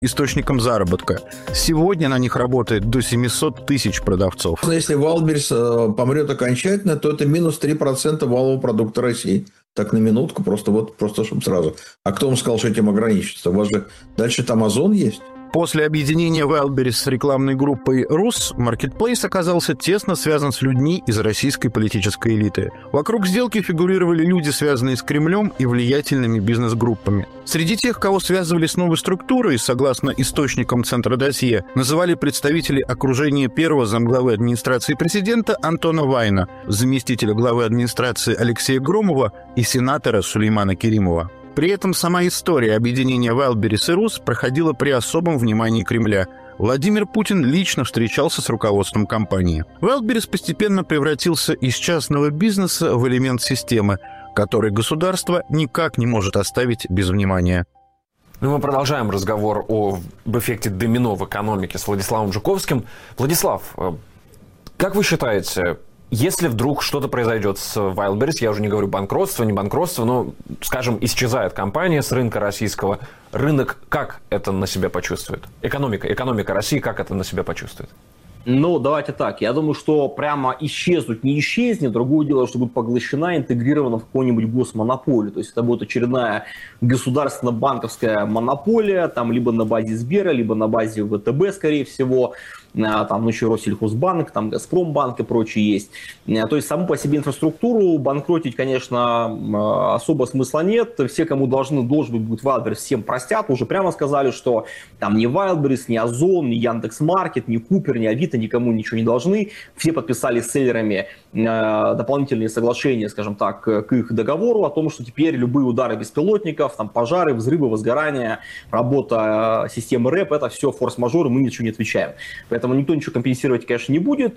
источником заработка. Сегодня на них работает до 700 тысяч продавцов. Если Wildberries помрет окончательно, то это минус 3% валового продукта России. Так, на минутку, просто чтобы сразу. А кто вам сказал, что этим ограничится? У вас же дальше там Озон есть. После объединения Wildberries с рекламной группой «Рус», Marketplace оказался тесно связан с людьми из российской политической элиты. Вокруг сделки фигурировали люди, связанные с Кремлем и влиятельными бизнес-группами. Среди тех, кого связывали с новой структурой, согласно источникам Центра досье, называли представители окружения первого замглавы администрации президента Антона Вайна, заместителя главы администрации Алексея Громова и сенатора Сулеймана Керимова. При этом сама история объединения Wildberries и Рус проходила при особом внимании Кремля. Владимир Путин лично встречался с руководством компании. Wildberries постепенно превратился из частного бизнеса в элемент системы, который государство никак не может оставить без внимания. Мы продолжаем разговор об эффекте домино в экономике с Владиславом Жуковским. Владислав, как вы считаете, если вдруг что-то произойдет с Wildberries, я уже не говорю банкротство, не банкротство, но, скажем, исчезает компания с рынка российского, рынок как это на себя почувствует? Экономика России как это на себя почувствует? Ну, давайте так. Я думаю, что прямо исчезнуть не исчезнет. Другое дело, что будет поглощена, интегрирована в какую-нибудь госмонополию. То есть это будет очередная государственно-банковская монополия, там либо на базе Сбера, либо на базе ВТБ, скорее всего. Там еще Россельхозбанк, там Газпромбанк и прочие есть. То есть саму по себе инфраструктуру банкротить, конечно, особо смысла нет. Все, кому должен быть Wildberries, всем простят. Уже прямо сказали, что там ни Wildberries, ни Озон, ни Яндекс.Маркет, ни Купер, ни Авито никому ничего не должны. Все подписали с селлерами дополнительные соглашения, скажем так, к их договору о том, что теперь любые удары беспилотников, там, пожары, взрывы, возгорания, работа системы РЭП, это все форс-мажоры, мы ничего не отвечаем. Поэтому никто ничего компенсировать, конечно, не будет.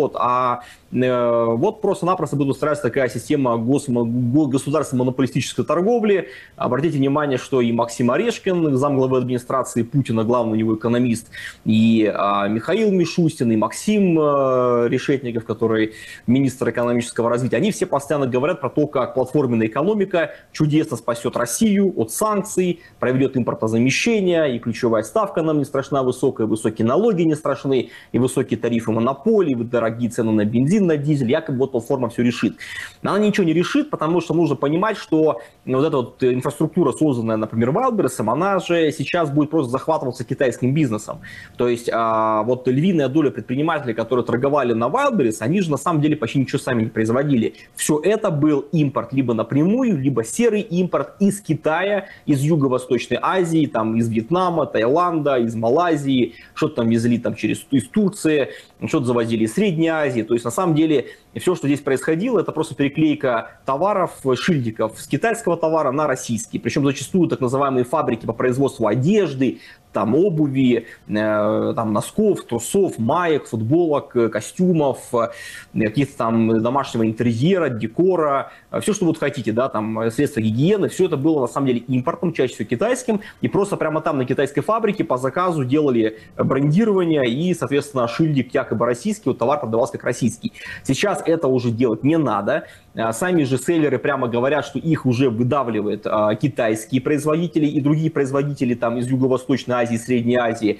Вот просто-напросто будет устраиваться такая система государственной монополистической торговли. Обратите внимание, что и Максим Орешкин, замглавы администрации Путина, главный у него экономист, и Михаил Мишустин, и Максим Решетников, который министр экономического развития, они все постоянно говорят про то, как платформенная экономика чудесно спасет Россию от санкций, проведет импортозамещение, и ключевая ставка нам не страшна высокая, высокие налоги не страшны, и высокие тарифы монополий, и дорогие цены на бензин, на дизель, якобы вот платформа все решит. Но она ничего не решит, потому что нужно понимать, что вот эта вот инфраструктура, созданная, например, Wildberries, она же сейчас будет просто захватываться китайским бизнесом. То есть вот львиная доля предпринимателей, которые торговали на Wildberries, они же на самом деле почти ничего сами не производили. Все это был импорт либо напрямую, либо серый импорт из Китая, из Юго-Восточной Азии, там, из Вьетнама, Таиланда, из Малайзии, что-то там везли там, из Турции, что-то завозили из Средней Азии. То есть на самом деле все, что здесь происходило, это просто переклейка товаров, шильдиков с китайского товара на российский. Причем зачастую так называемые фабрики по производству одежды, там, обуви, там, носков, трусов, маек, футболок, костюмов, каких-то там домашнего интерьера, декора, все, что вот хотите, да, там, средства гигиены, все это было на самом деле импортом, чаще всего китайским, и просто прямо там на китайской фабрике по заказу делали брендирование и, соответственно, шильдик якобы российский, вот товар продавался как российский. Сейчас это уже делать не надо. Сами же селлеры прямо говорят, что их уже выдавливают китайские производители и другие производители там из Юго-Восточной Азии, Средней Азии.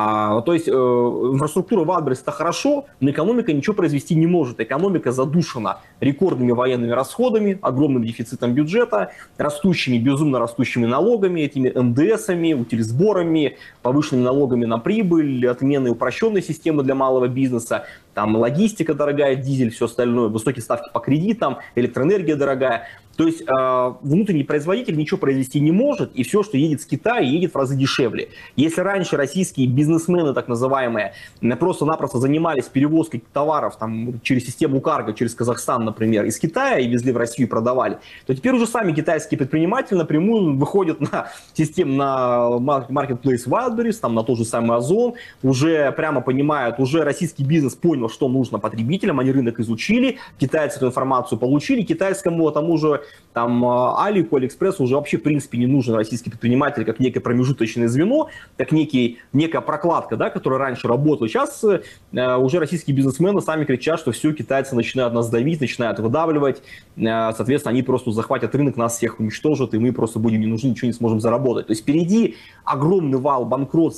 То есть инфраструктура Wildberries это хорошо, но экономика ничего произвести не может. Экономика задушена рекордными военными расходами, огромным дефицитом бюджета, безумно растущими налогами, этими НДСами, утилизборами, повышенными налогами на прибыль, отменой упрощенной системы для малого бизнеса, там логистика дорогая, дизель, все остальное, высокие ставки по кредитам, электроэнергия дорогая. То есть внутренний производитель ничего произвести не может, и все, что едет с Китая, едет в разы дешевле. Если раньше российские бизнесмены, так называемые, просто-напросто занимались перевозкой товаров там, через систему карго, через Казахстан, например, из Китая и везли в Россию и продавали, то теперь уже сами китайские предприниматели напрямую выходят на систему, на Marketplace Wildberries, там, на тот же самый Озон, уже прямо понимают, уже российский бизнес понял, что нужно потребителям, они рынок изучили, китайцы эту информацию получили, китайскому тому же там Алику, Алиэкспрессу уже вообще в принципе не нужен российский предприниматель как некое промежуточное звено, как некая прокладка, да, которая раньше работала. Сейчас уже российские бизнесмены сами кричат, что все, китайцы начинают нас давить, начинают выдавливать, соответственно, они просто захватят рынок, нас всех уничтожат, и мы просто будем не нужны, ничего не сможем заработать. То есть впереди огромный вал банкротств